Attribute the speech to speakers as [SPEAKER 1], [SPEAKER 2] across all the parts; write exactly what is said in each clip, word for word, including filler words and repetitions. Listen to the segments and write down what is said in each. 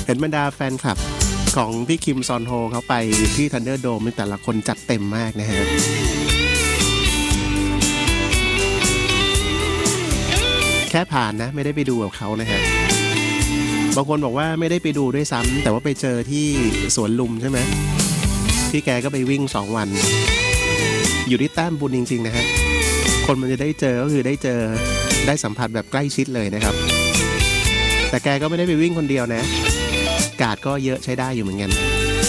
[SPEAKER 1] เห็นบรรดาแฟนคลับของพี่คิมซอนโฮเขาไปที่ทันเดอร์โดมแต่ละคนจัดเต็มมากนะฮะแค่ผ่านนะไม่ได้ไปดูกับเขานะฮะบางคนบอกว่าไม่ได้ไปดูด้วยซ้ำแต่ว่าไปเจอที่สวนลุมใช่ไหมพี่แกก็ไปวิ่งสองวันอยู่ที่แต้มบุญจริงๆนะฮะคนมันจะได้เจอก็คือได้เจอได้สัมผัสแบบใกล้ชิดเลยนะครับแต่แกก็ไม่ได้ไปวิ่งคนเดียวนะกาดก็เยอะใช้ได้อยู่เหมือนกัน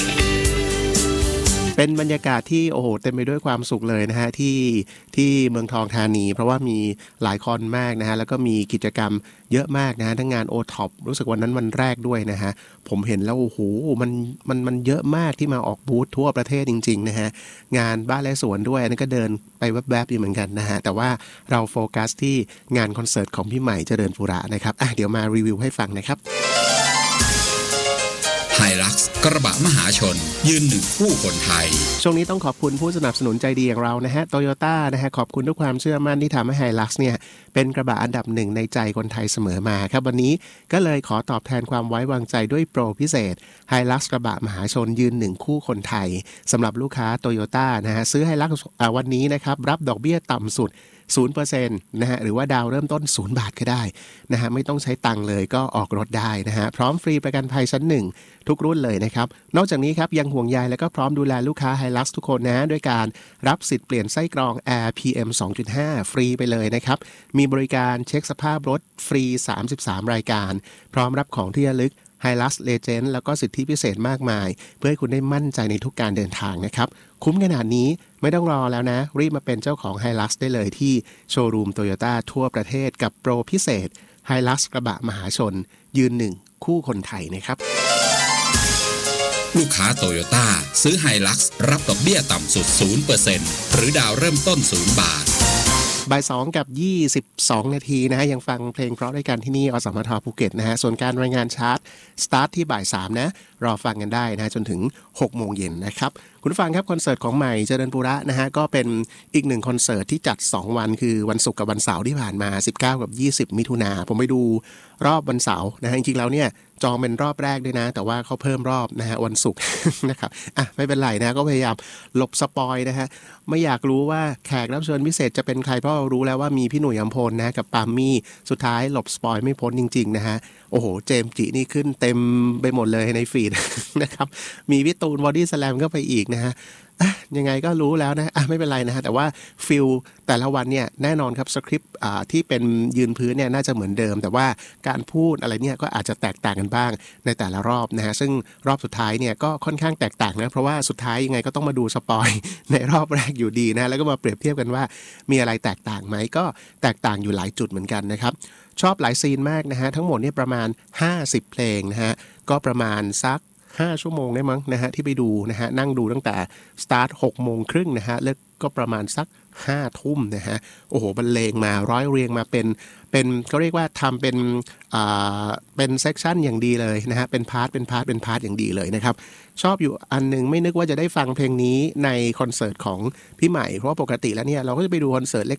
[SPEAKER 1] เป็นบรรยากาศที่โอ้โหเต็มไปด้วยความสุขเลยนะฮะที่ที่เมืองทองธานีเพราะว่ามีหลายคอนมากนะฮะแล้วก็มีกิจกรรมเยอะมากนะฮะทั้งงาน โอ ท็อป รู้สึกวันนั้นวันแรกด้วยนะฮะผมเห็นแล้วโอ้โหมันมันมันเยอะมากที่มาออกบูธทั่วประเทศจริงๆนะฮะงานบ้านและสวนด้วยนั่นก็เดินไปแวบๆอยู่เหมือนกันนะฮะแต่ว่าเราโฟกัสที่งานคอนเสิร์ตของพี่ใหม่เจริญปุระนะครับอ่ะเดี๋ยวมารีวิวให้ฟังนะครับ
[SPEAKER 2] Hilux กระบะมหาชนยืนหนึ่งคู่คนไทย
[SPEAKER 1] ช่วงนี้ต้องขอบคุณผู้สนับสนุนใจดีอย่างเรานะฮะ Toyota นะฮะขอบคุณทุกความเชื่อมั่นที่ทำให้ Hilux เนี่ยเป็นกระบะอันดับหนึ่งในใจคนไทยเสมอมาครับวันนี้ก็เลยขอตอบแทนความไว้วางใจด้วยโปรพิเศษ Hilux กระบะมหาชนยืนหนึ่งคู่คนไทยสำหรับลูกค้า Toyota นะฮะซื้อ Hilux วันนี้นะครับรับดอกเบี้ยต่ำสุดศูนย์เปอร์เซ็นต์ นะฮะหรือว่าดาวเริ่มต้นศูนย์บาทก็ได้นะฮะไม่ต้องใช้ตังค์เลยก็ออกรถได้นะฮะพร้อมฟรีประกันภัยชั้นหนึ่งทุกรุ่นเลยนะครับนอกจากนี้ครับยังห่วงใยและก็พร้อมดูแลลูกค้า Hilux ทุกคนนะด้วยการรับสิทธิ์เปลี่ยนไส้กรอง Air พี เอ็ม สองจุดห้า ฟรีไปเลยนะครับมีบริการเช็คสภาพรถฟรีสามสิบสามรายการพร้อมรับของที่ระลึกHilux Legend แล้วก็สิทธิพิเศษมากมายเพื่อให้คุณได้มั่นใจในทุกการเดินทางนะครับคุ้มขนาดนี้ไม่ต้องรอแล้วนะรีบมาเป็นเจ้าของ Hilux ได้เลยที่โชว์รูม Toyota ทั่วประเทศกับโปรพิเศษ Hilux กระบะมหาชนยืนหนึ่งคู่คนไทยนะครับ
[SPEAKER 2] ลูกค้า Toyota ซื้อ Hilux รับดอกเบี้ยต่ำสุด ศูนย์เปอร์เซ็นต์ หรือดาวเริ่มต้นศูนย์บาท
[SPEAKER 1] บ่ายสองกับยี่สิบสองนาทีนะฮะยังฟังเพลงเพราะด้วยกันที่นี่อสมทภูเก็ตนะฮะส่วนการรายงานชาร์ตสตาร์ทที่บ่ายสามนะรอฟังกันได้นะจนถึงหกโมงเย็นนะครับคุณผู้ฟังครับคอนเสิร์ตของใหม่เจริญปุระนะฮะก็เป็นอีกหนึ่งคอนเสิร์ตที่จัดสองวันคือวันศุกร์กับวันเสาร์ที่ผ่านมาสิบเก้ากับยี่สิบมิถุนาผมไปดูรอบวันเสาร์นะฮะจริงๆแล้วเนี่ยจองเป็นรอบแรกด้วยนะแต่ว่าเขาเพิ่มรอบนะฮะวันศุกร์ นะครับอ่ะไม่เป็นไรนะก็พยายามหลบสปอยนะฮะไม่อยากรู้ว่าแขกรับเชิญพิเศษจะเป็นใครเพราะเรารู้แล้วว่ามีพี่หนุ่ยอัมพลนะกับปาล์มมี่สุดท้ายหลบสปอยไม่พ้นจริงๆนะฮะโอ้โหเจมส์จินี่ขึ้นเต็มไปหมดเลยในฟีด นะครับมีพี่ตูนบอดี้สแลมก็ไปอีกนะฮะยังไงก็รู้แล้วนะอ่ะไม่เป็นไรนะฮะแต่ว่าฟิลแต่ละวันเนี่ยแน่นอนครับสคริปต์อ่าที่เป็นยืนพื้นเนี่ยน่าจะเหมือนเดิมแต่ว่าการพูดอะไรเนี่ยก็อาจจะแตกต่างกันบ้างในแต่ละรอบนะฮะซึ่งรอบสุดท้ายเนี่ยก็ค่อนข้างแตกต่างนะเพราะว่าสุดท้ายยังไงก็ต้องมาดูสปอยในรอบแรกอยู่ดีนะแล้วก็มาเปรียบเทียบกันว่ามีอะไรแตกต่างไหมก็แตกต่างอยู่หลายจุดเหมือนกันนะครับชอบหลายซีนมากนะฮะทั้งหมดเนี่ยประมาณห้าสิบเพลงนะฮะก็ประมาณสักห้าชั่วโมงได้มั้งนะฮะที่ไปดูนะฮะนั่งดูตั้งแต่สตาร์ทหกโมงครึ่งนะฮะแล้วก็ประมาณสักห้าทุ่มนะฮะโอ้โหบรรเลงมาร้อยเรียงมาเป็นเป็นเขาเรียกว่าทำเป็นอ่าเป็นเซกชันอย่างดีเลยนะฮะเป็นพาร์ทเป็นพาร์ทเป็นพาร์ทอย่างดีเลยนะครับชอบอยู่อันนึงไม่นึกว่าจะได้ฟังเพลงนี้ในคอนเสิร์ตของพี่ใหม่เพราะว่าปกติแล้วเนี่ยเราก็จะไปดูคอนเสิร์ต